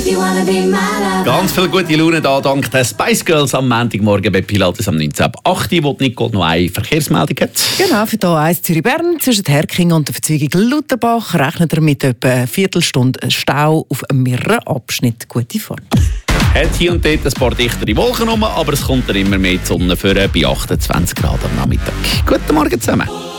Ganz viel gute Laune da, dank der Spice Girls am Montagmorgen bei Pilates am 19.08 wo Nicole noch eine Verkehrsmeldung hat. Genau, für hier 1 Zürich-Bern zwischen Herking und der Verzweigung Lutherbach rechnet er mit etwa einer Viertelstunde Stau auf mehreren Abschnitten. Gute Fahrt. Hat hier und dort ein paar dichtere Wolken rum, aber es kommt dann immer mehr die Sonne für bei 28 Grad am Nachmittag. Guten Morgen zusammen.